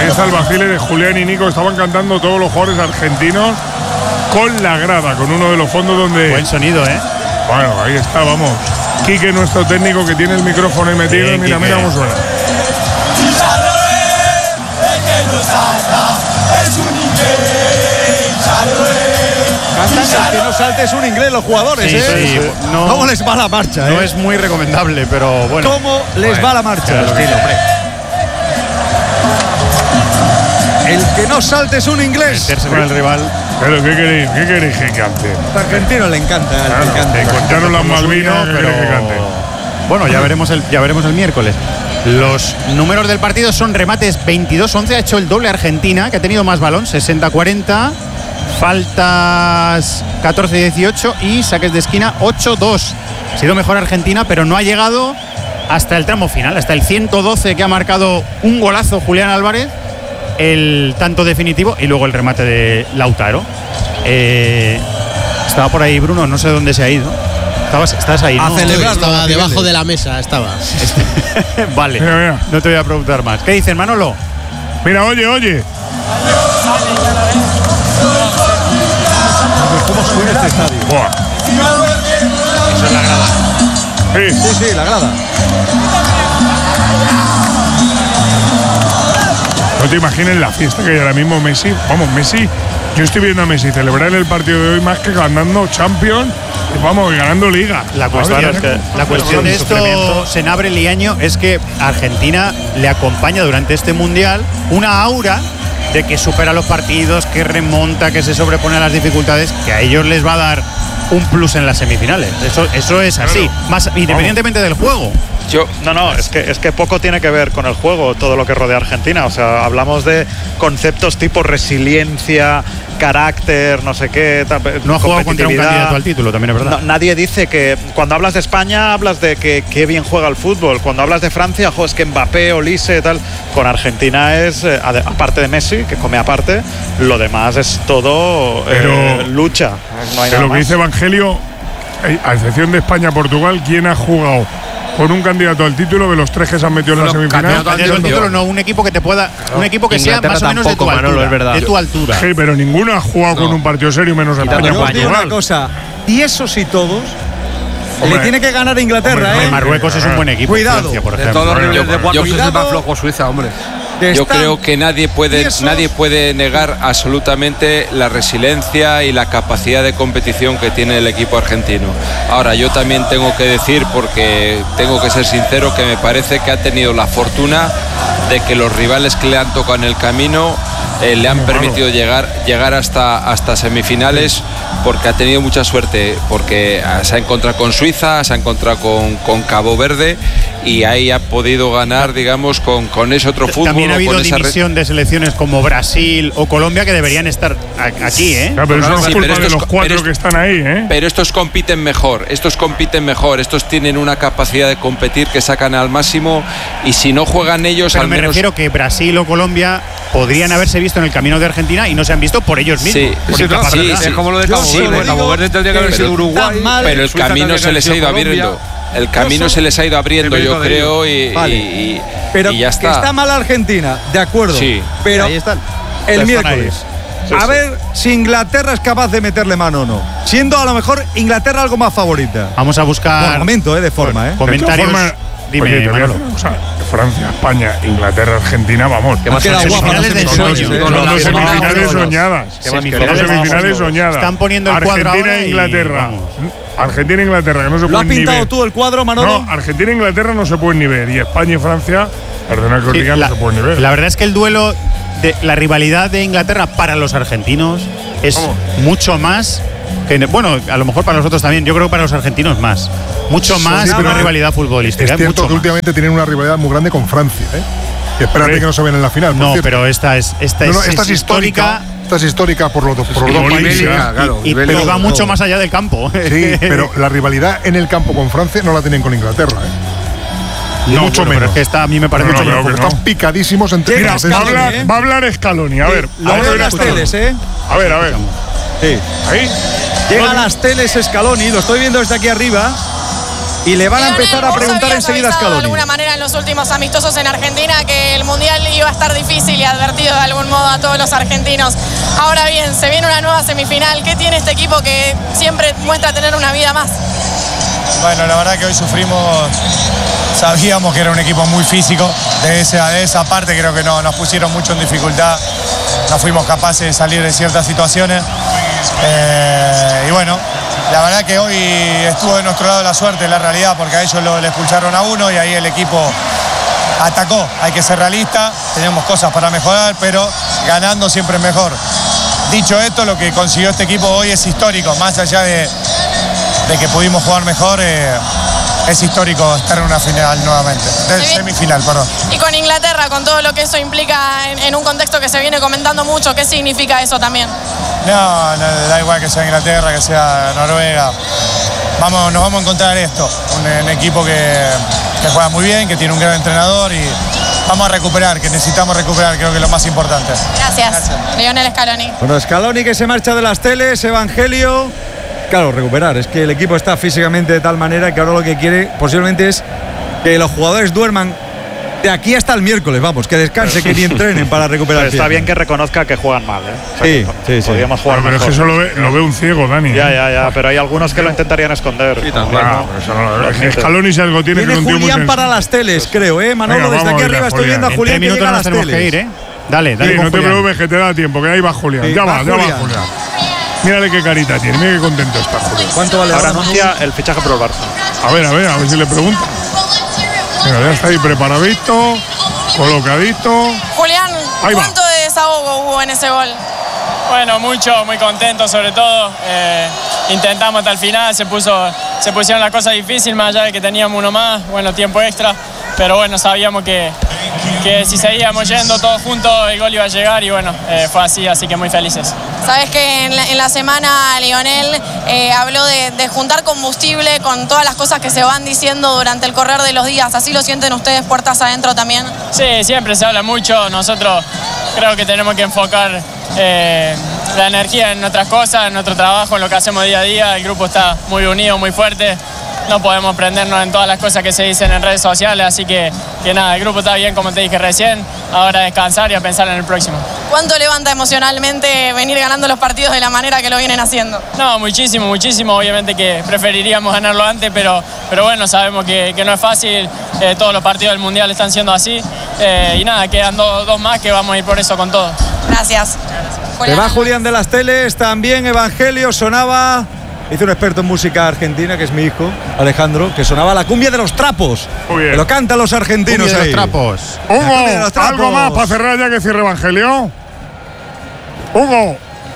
Ahí está el vacile de Julián y Nico. Estaban cantando todos los jugadores argentinos con la grada, con uno de los fondos donde… Buen sonido, ¿eh? Bueno, ahí está, vamos. Quique, nuestro técnico, que tiene el micrófono ahí metido. Bien, mira Quique. cómo suena. Cantan que no saltes un inglés los jugadores, Sí, sí. No, ¿Cómo les va la marcha, no es muy recomendable, pero bueno. ¿Cómo les va la marcha? El que no saltes un inglés. Meterse con el rival. Pero ¿qué queréis que cante? A argentino le encanta, Claro, le encanta. te contaron las Por lo Malvinas, suyo, ¿qué queréis que cante? Bueno, ya veremos el miércoles. Los números del partido son remates 22-11, ha hecho el doble Argentina, que ha tenido más balón, 60-40, faltas 14-18 y saques de esquina 8-2. Ha sido mejor Argentina, pero no ha llegado hasta el tramo final, hasta el 112, que ha marcado un golazo Julián Álvarez, el tanto definitivo, y luego el remate de Lautaro. Estaba por ahí Bruno, no sé dónde se ha ido. Estás ahí, ¿no? A celebrar. Estaba debajo de la mesa, estaba. Vale, Mira, mira. no te voy a preguntar más. ¿Qué dices, Manolo? Mira, oye. ¿Cómo suena este estadio? Buah. Eso es la grada. Sí. Sí, la grada. No te imagines la fiesta que hay ahora mismo Messi. Vamos, Messi. Yo estoy viendo a Messi celebrar el partido de hoy más que ganando Champions. Vamos, ganando Liga. La cuestión de esto, Senabre Liaño, es que a Argentina le acompaña durante este Mundial una aura de que supera los partidos, que remonta, que se sobrepone a las dificultades, que a ellos les va a dar un plus en las semifinales. Eso es así, más independientemente del juego. No, es que poco tiene que ver con el juego, todo lo que rodea a Argentina. O sea, hablamos de conceptos tipo resiliencia, carácter, no sé qué. No ha jugado contra un candidato al título, también es verdad. Nadie dice que cuando hablas de España hablas de que qué bien juega el fútbol. Cuando hablas de Francia, es que Mbappé, Olise, tal. Con Argentina es, aparte de Messi, que come aparte, lo demás es todo lucha. No hay nada Lo que más. dice Evangelio, a excepción de España-Portugal, ¿quién ha jugado con un candidato al título de los tres que se han metido en la semifinal? Candidato al título, no, un equipo que te pueda, un equipo que sea más o menos de tu altura, de tu altura. Sí, pero ninguno ha jugado con un partido serio menos Yo os digo una España-Portugal. cosa, y esos y todos, Hombre, le tiene que ganar a Inglaterra, hombre, ¿eh? Marruecos es un buen equipo. Cuidado. Francia, por De ejemplo. todos los niveles de cuatro es el Cuidado. más flojo Suiza, hombre. Yo creo que nadie puede negar absolutamente la resiliencia y la capacidad de competición que tiene el equipo argentino. Ahora, yo también tengo que decir, porque tengo que ser sincero, que me parece que ha tenido la fortuna de que los rivales que le han tocado en el camino le han permitido llegar hasta semifinales, porque ha tenido mucha suerte, porque se ha encontrado con Suiza, se ha encontrado con Cabo Verde, y ahí ha podido ganar, digamos, con ese otro fútbol. También ha habido con esa división de selecciones como Brasil o Colombia que deberían estar aquí, ¿eh? Claro, pero eso no es Sí, culpa pero de estos los cuatro pero que están ahí, ¿eh? Pero estos compiten mejor, estos tienen una capacidad de competir que sacan al máximo, y si no juegan ellos, Pero al me menos… refiero que Brasil o Colombia podrían haberse visto en el camino de Argentina y no se han visto por ellos mismos. Sí, por sí, incapacidad. sí, Es como lo de Cabo Sí, Verde. bueno, Cabo Verde tendría que haber sido Uruguay. pero el Suiza camino tendría que se haber les ha sido ido Colombia. abriendo. El camino se les ha ido abriendo, El yo mérito de creo, Pero y ya que está mal Argentina, de acuerdo. Sí. Pero Ahí están. el Están miércoles. Sí, A sí. ver si Inglaterra es capaz de meterle mano o no. Siendo a lo mejor Inglaterra algo más favorita. Vamos a buscar Por momento, de forma, ¿eh? comentarios. De todas formas, Dime, oye, te voy a Manolo. decir una cosa. Francia, España, Inglaterra, Argentina, vamos. Ha quedado Son guapa la semifinales de semifinales, ensueño. ¿eh? Son dos semifinales Vamos. soñadas. Semifinales soñadas. Están poniendo el cuadro Argentina ahora e y Inglaterra. vamos. Argentina e Inglaterra, que no se ¿Lo has pueden ni pintado ver. tú el cuadro, Manolo? No, Argentina e Inglaterra no se pueden ni ver. Y España y Francia, perdona que os Sí, diga, no se pueden ni ver. la verdad es que el duelo de la rivalidad de Inglaterra para los argentinos es mucho más que, bueno, a lo mejor para nosotros también, yo creo que para los argentinos más. Mucho más sí, que pero una rivalidad futbolística. Es cierto mucho que más. últimamente tienen una rivalidad muy grande con Francia, ¿eh? Y espérate Hombre. que no se ven en la final. por No, cierto. pero esta es Esta es histórica. Esta es histórica por los dos países. Ibérica, claro. y Ibérica. pero va mucho más allá del campo. Sí, pero la rivalidad en el campo con Francia no la tienen con Inglaterra, ¿eh? no, mucho bueno, pero menos. es que esta a mí me parece No, mucho no, mejor. que Porque están picadísimos entre Llega ellos. Va a Scaloni, hablar, ¿eh? va a hablar Scaloni. A ver, Lo veo en las teles, ¿eh? A ver. Sí. Ahí. Llega a las teles Scaloni, lo estoy viendo desde aquí arriba. y le van a empezar a preguntar enseguida a Scaloni. De alguna manera en los últimos amistosos en Argentina que el Mundial iba a estar difícil y advertido de algún modo a todos los argentinos. Ahora bien, se viene una nueva semifinal. ¿Qué tiene este equipo que siempre muestra tener una vida más? Bueno, la verdad que hoy sufrimos, sabíamos que era un equipo muy físico, de esa parte creo que nos pusieron mucho en dificultad, no fuimos capaces de salir de ciertas situaciones y bueno, la verdad que hoy estuvo de nuestro lado la suerte, la realidad, porque a ellos le expulsaron a uno y ahí el equipo atacó. Hay que ser realista, tenemos cosas para mejorar, pero ganando siempre es mejor. Dicho esto, lo que consiguió este equipo hoy es histórico, más allá de que pudimos jugar mejor, es histórico estar en una final nuevamente, semifinal, perdón. Y con Inglaterra, con todo lo que eso implica en un contexto que se viene comentando mucho, ¿qué significa eso también? No, da igual que sea Inglaterra, que sea Noruega. Nos vamos a encontrar esto, un equipo que juega muy bien, que tiene un gran entrenador y vamos a recuperar, que necesitamos recuperar, creo que es lo más importante. Gracias. Lionel Scaloni. Bueno, Scaloni que se marcha de las teles, Evangelio. Claro, recuperar. Es que el equipo está físicamente de tal manera que ahora lo que quiere posiblemente es que los jugadores duerman de aquí hasta el miércoles, vamos, que descanse, que ni entrenen para recuperar. Pero está bien que reconozca que juegan mal, ¿eh? O sea, sí. Podríamos jugar pero mejor. es que eso lo ve un ciego, Dani. Ya, pero hay algunos que lo intentarían esconder. Sí, también. Scaloni si algo tiene que Tiene un tío muy Julián sensible. para las teles, creo, Venga, Manolo, desde vamos aquí a ver arriba a estoy viendo a Julián. Julián En 3 que minutos llega a nos las tenemos que teles. ir, ¿eh? Dale Sí, con no te Julián. preocupes que te da tiempo, que ahí va Julián. Sí, ya va Julián. Julián. Mírale qué carita tiene, mira qué contento está Julián. ¿Cuánto vale Ahora ahora, anuncia el fichaje por el Barça. A ver si le pregunta. Venga, ya está ahí preparadito, colocadito. Julián, Ahí va. ¿cuánto de desahogo hubo en ese gol? Bueno, mucho, muy contento sobre todo. Intentamos hasta el final, se pusieron las cosas difíciles, más allá de que teníamos uno más, bueno, tiempo extra. Pero bueno, sabíamos que si seguíamos yendo todos juntos el gol iba a llegar y bueno, fue así que muy felices. Sabes que en la semana Lionel habló de juntar combustible con todas las cosas que se van diciendo durante el correr de los días. ¿Así lo sienten ustedes puertas adentro también? Sí, siempre se habla mucho. Nosotros creo que tenemos que enfocar la energía en otras cosas, en nuestro trabajo, en lo que hacemos día a día. El grupo está muy unido, muy fuerte. No podemos prendernos en todas las cosas que se dicen en redes sociales, así que nada, el grupo está bien, como te dije recién. Ahora descansar y a pensar en el próximo. ¿Cuánto levanta emocionalmente venir ganando los partidos de la manera que lo vienen haciendo? No, muchísimo. Obviamente que preferiríamos ganarlo antes, pero bueno, sabemos que no es fácil. Todos los partidos del Mundial están siendo así. Y nada, quedan dos más que vamos a ir por eso con todo. Gracias. Se va Julián de las teles, también Evangelio sonaba. Hice un experto en música argentina, que es mi hijo, Alejandro, que sonaba la cumbia de los trapos. Muy bien. Que lo cantan los argentinos Cumbia de ahí. los trapos. Hugo, cumbia de los trapos. algo más para cerrar ya que cierre Evangelio. Hugo.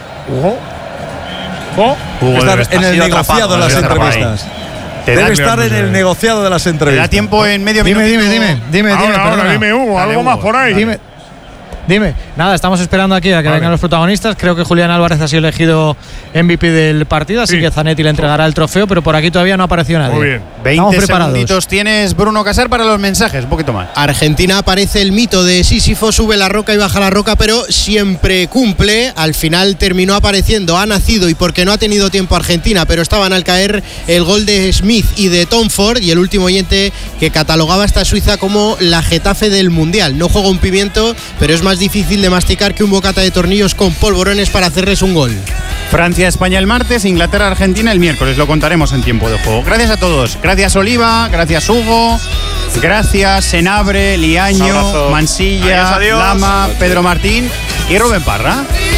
Debe estar en el negociado de las entrevistas. Debe estar en el negociado de las ¿Te entrevistas. da tiempo en medio minuto? Dime, Ahora, perdona. dime Hugo, Dale, algo Hugo. más por ahí. Dime. Nada, estamos esperando aquí a que vengan los protagonistas. Creo que Julián Álvarez ha sido elegido MVP del partido, así Sí. que Zanetti le entregará el trofeo, pero por aquí todavía no ha aparecido nadie. Muy bien. 20 preparados. segunditos tienes, Bruno Casar, para los mensajes. Un poquito más. Argentina aparece el mito de Sísifo, sube la roca y baja la roca, pero siempre cumple. Al final terminó apareciendo, ha nacido y porque no ha tenido tiempo Argentina, pero estaban al caer el gol de Smith y de Tom Ford, y el último oyente que catalogaba a esta Suiza como la Getafe del Mundial. No juega un pimiento, pero es más difícil de masticar que un bocata de tornillos con polvorones para hacerles un gol. Francia-España el martes, Inglaterra-Argentina el miércoles. Lo contaremos en tiempo de juego. Gracias a todos. Gracias Oliva, gracias Hugo, gracias Senabre, Liaño, Abrazo. Mansilla, Adiós. Lama, Pedro Martín y Rubén Parra.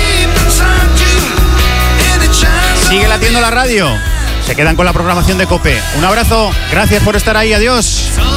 Sigue latiendo la radio. Se quedan con la programación de COPE. Un abrazo. Gracias por estar ahí. Adiós.